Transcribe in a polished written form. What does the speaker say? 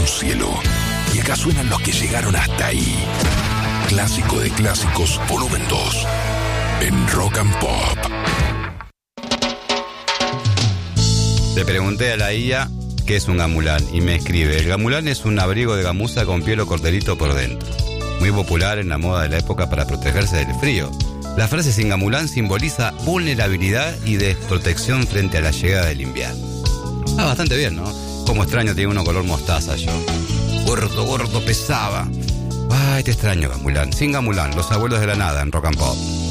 un cielo. Y acá suenan los que llegaron hasta ahí. Clásico de clásicos, volumen 2. En Rock and Pop. Le pregunté a la IA qué es un gamulán y me escribe: el gamulán es un abrigo de gamuza con piel o corderito por dentro, muy popular en la moda de la época para protegerse del frío. La frase sin gamulán simboliza vulnerabilidad y desprotección frente a la llegada del invierno. Ah, bastante bien, ¿no? Como extraño tiene uno color mostaza yo. Gordo, pesaba. Ay, te extraño, gamulán. Sin gamulán, los abuelos de la nada en Rock and Pop.